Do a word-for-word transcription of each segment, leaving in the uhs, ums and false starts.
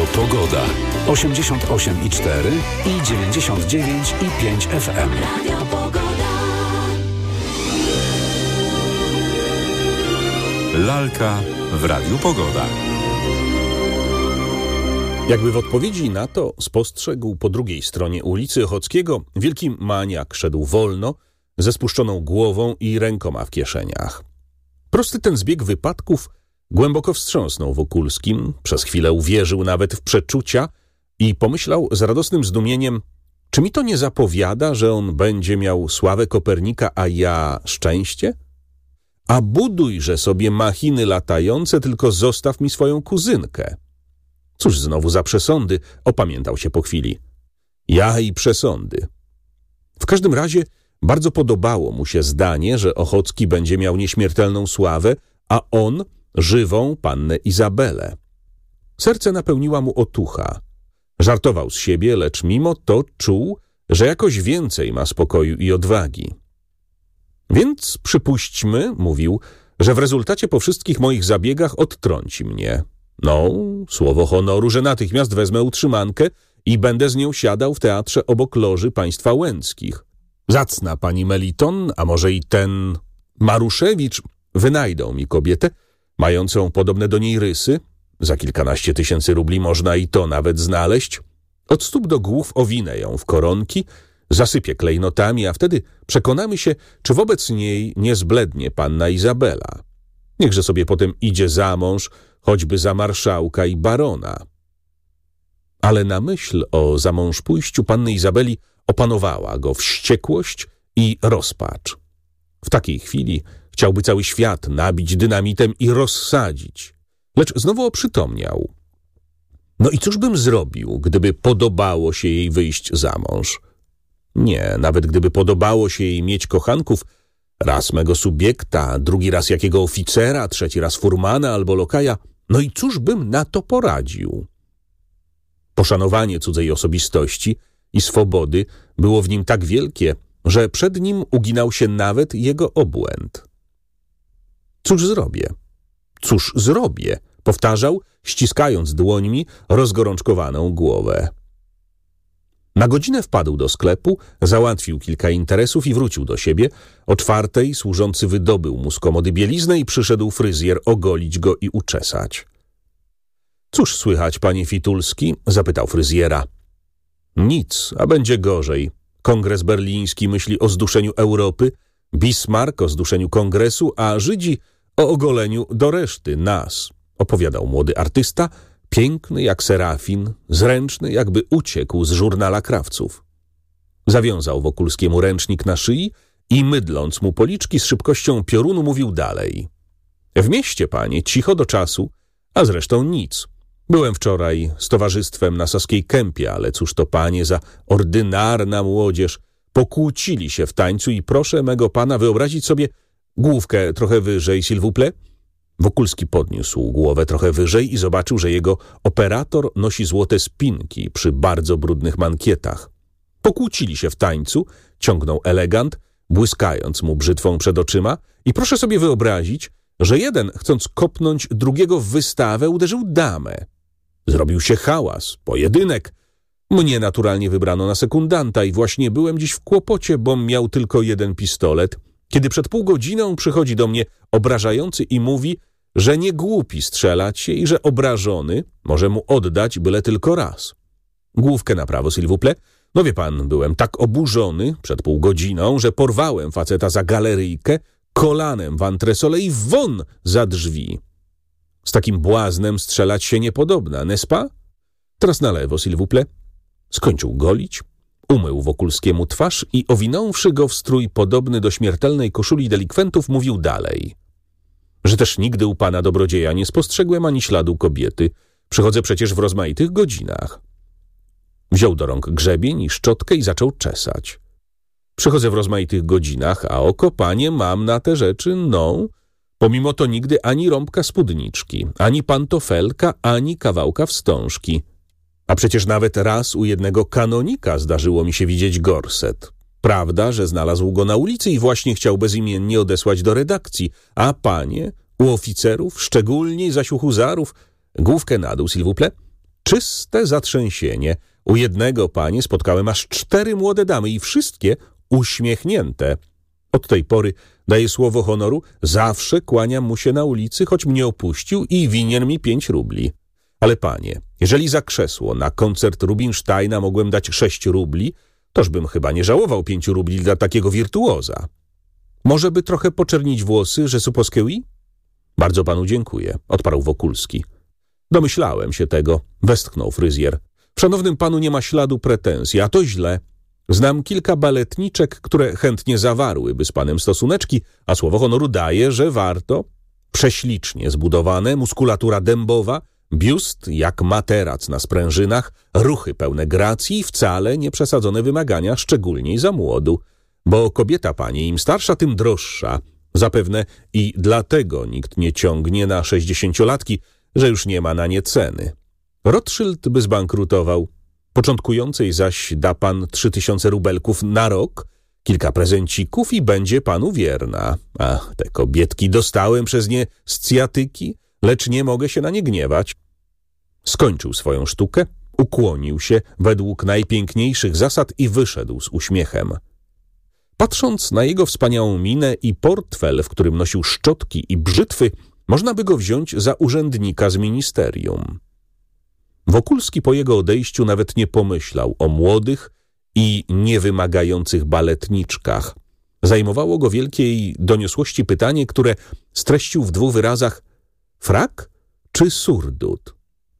Pogoda. osiemdziesiąt osiem i cztery i dziewięćdziesiąt dziewięć i pięć F M. Radio Pogoda. Lalka w Radiu Pogoda. Jakby w odpowiedzi na to spostrzegł po drugiej stronie ulicy Ochockiego wielki maniak szedł wolno, ze spuszczoną głową i rękoma w kieszeniach. Prosty ten zbieg wypadków głęboko wstrząsnął Wokulskim, przez chwilę uwierzył nawet w przeczucia i pomyślał z radosnym zdumieniem, czy mi to nie zapowiada, że on będzie miał sławę Kopernika, a ja szczęście? A budujże sobie machiny latające, tylko zostaw mi swoją kuzynkę. Cóż znowu za przesądy, opamiętał się po chwili. Ja i przesądy. W każdym razie bardzo podobało mu się zdanie, że Ochocki będzie miał nieśmiertelną sławę, a on żywą pannę Izabelę. Serce napełniła mu otucha. Żartował z siebie, lecz mimo to czuł, że jakoś więcej ma spokoju i odwagi. Więc przypuśćmy, mówił, że w rezultacie po wszystkich moich zabiegach odtrąci mnie. No, słowo honoru, że natychmiast wezmę utrzymankę i będę z nią siadał w teatrze obok loży państwa Łęckich. Zacna pani Meliton, a może i ten Maruszewicz, wynajdą mi kobietę, mającą podobne do niej rysy, za kilkanaście tysięcy rubli można i to nawet znaleźć, od stóp do głów owinę ją w koronki, zasypię klejnotami, a wtedy przekonamy się, czy wobec niej nie zblednie panna Izabela. Niechże sobie potem idzie za mąż, choćby za marszałka i barona. Ale na myśl o zamążpójściu panny Izabeli opanowała go wściekłość i rozpacz. W takiej chwili chciałby cały świat nabić dynamitem i rozsadzić, lecz znowu oprzytomniał. No i cóż bym zrobił, gdyby podobało się jej wyjść za mąż? Nie, nawet gdyby podobało się jej mieć kochanków, raz mego subiekta, drugi raz jakiego oficera, trzeci raz furmana albo lokaja, no i cóż bym na to poradził? Poszanowanie cudzej osobistości i swobody było w nim tak wielkie, że przed nim uginał się nawet jego obłęd. Cóż zrobię? Cóż zrobię? Powtarzał, ściskając dłońmi rozgorączkowaną głowę. Na godzinę wpadł do sklepu, załatwił kilka interesów i wrócił do siebie. O czwartej służący wydobył mu z komody bieliznę i przyszedł fryzjer ogolić go i uczesać. Cóż słychać, panie Fitulski? Zapytał fryzjera. Nic, a będzie gorzej. Kongres berliński myśli o zduszeniu Europy, Bismarck o zduszeniu kongresu, a Żydzi o ogoleniu do reszty nas, opowiadał młody artysta, piękny jak serafin, zręczny, jakby uciekł z żurnala krawców. Zawiązał Wokulskiemu ręcznik na szyi i mydląc mu policzki z szybkością piorunu mówił dalej. W mieście, panie, cicho do czasu, a zresztą nic. Byłem wczoraj z towarzystwem na Saskiej Kępie, ale cóż to, panie, za ordynarna młodzież. Pokłócili się w tańcu i proszę mego pana wyobrazić sobie główkę trochę wyżej, s'il vous plaît. Wokulski podniósł głowę trochę wyżej i zobaczył, że jego operator nosi złote spinki przy bardzo brudnych mankietach. Pokłócili się w tańcu, ciągnął elegant, błyskając mu brzytwą przed oczyma i proszę sobie wyobrazić, że jeden, chcąc kopnąć drugiego w wystawę, uderzył damę. Zrobił się hałas, pojedynek. Mnie naturalnie wybrano na sekundanta i właśnie byłem dziś w kłopocie, bo miał tylko jeden pistolet, kiedy przed pół godziną przychodzi do mnie obrażający i mówi, że nie głupi strzelać się i że obrażony może mu oddać byle tylko raz. Główkę na prawo, s'il vous plaît. No wie pan, byłem tak oburzony przed pół godziną, że porwałem faceta za galeryjkę, kolanem w antresole i won za drzwi. Z takim błaznem strzelać się niepodobna, n'est-ce pas? Teraz na lewo, s'il vous plaît. Skończył golić, umył Wokulskiemu twarz i owinąwszy go w strój podobny do śmiertelnej koszuli delikwentów, mówił dalej. Że też nigdy u pana dobrodzieja nie spostrzegłem ani śladu kobiety. Przychodzę przecież w rozmaitych godzinach. Wziął do rąk grzebień i szczotkę i zaczął czesać. Przychodzę w rozmaitych godzinach, a oko, panie, mam na te rzeczy, no. Pomimo to nigdy ani rąbka spódniczki, ani pantofelka, ani kawałka wstążki. A przecież nawet raz u jednego kanonika zdarzyło mi się widzieć gorset. Prawda, że znalazł go na ulicy i właśnie chciał bezimiennie odesłać do redakcji. A panie, u oficerów, szczególnie zaś u huzarów, główkę na dół, s'il vous plaît. Czyste zatrzęsienie. U jednego, panie, spotkałem aż cztery młode damy i wszystkie uśmiechnięte. Od tej pory, daję słowo honoru, zawsze kłaniam mu się na ulicy, choć mnie opuścił i winien mi pięć rubli. Ale panie, jeżeli za krzesło na koncert Rubinsteina mogłem dać sześć rubli, toż bym chyba nie żałował pięciu rubli dla takiego wirtuoza. Może by trochę poczernić włosy, że supposkeui? Bardzo panu dziękuję, odparł Wokulski. Domyślałem się tego, westchnął fryzjer. W szanownym panu nie ma śladu pretensji, a to źle. Znam kilka baletniczek, które chętnie zawarłyby z panem stosuneczki, a słowo honoru daje, że warto. Prześlicznie zbudowane, muskulatura dębowa, biust jak materac na sprężynach, ruchy pełne gracji i wcale nie przesadzone wymagania, szczególnie za młodu. Bo kobieta, pani, im starsza, tym droższa. Zapewne i dlatego nikt nie ciągnie na sześćdziesięciolatki, że już nie ma na nie ceny. Rothschild by zbankrutował. Początkującej zaś da pan trzy tysiące rubelków na rok, kilka prezencików i będzie panu wierna. Ach, te kobietki, dostałem przez nie scjatyki, lecz nie mogę się na nie gniewać. Skończył swoją sztukę, ukłonił się według najpiękniejszych zasad i wyszedł z uśmiechem. Patrząc na jego wspaniałą minę i portfel, w którym nosił szczotki i brzytwy, można by go wziąć za urzędnika z ministerium. Wokulski po jego odejściu nawet nie pomyślał o młodych i niewymagających baletniczkach. Zajmowało go wielkiej doniosłości pytanie, które streścił w dwóch wyrazach: frak czy surdut?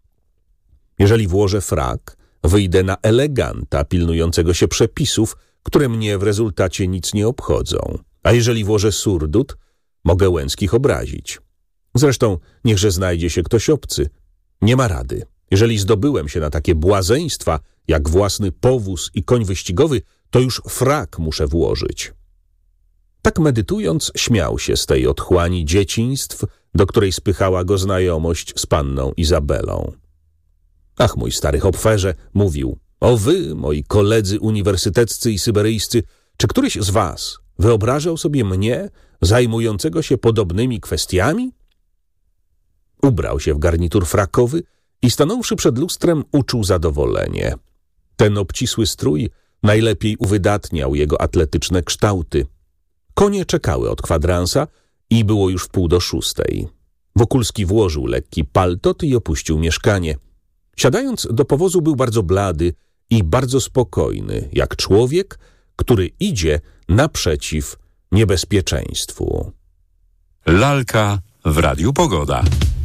Jeżeli włożę frak, wyjdę na eleganta pilnującego się przepisów, które mnie w rezultacie nic nie obchodzą. A jeżeli włożę surdut, mogę Łęckich obrazić. Zresztą niechże znajdzie się ktoś obcy. Nie ma rady. Jeżeli zdobyłem się na takie błazeństwa, jak własny powóz i koń wyścigowy, to już frak muszę włożyć. Tak medytując, śmiał się z tej otchłani dzieciństw, do której spychała go znajomość z panną Izabelą. Ach, mój stary hopferze, mówił, o wy, moi koledzy uniwersyteccy i syberyjscy, czy któryś z was wyobrażał sobie mnie zajmującego się podobnymi kwestiami? Ubrał się w garnitur frakowy i stanąwszy przed lustrem uczuł zadowolenie. Ten obcisły strój najlepiej uwydatniał jego atletyczne kształty. Konie czekały od kwadransa i było już wpół do szóstej. Wokulski włożył lekki paltot i opuścił mieszkanie. Siadając do powozu był bardzo blady i bardzo spokojny, jak człowiek, który idzie naprzeciw niebezpieczeństwu. Lalka w Radiu Pogoda.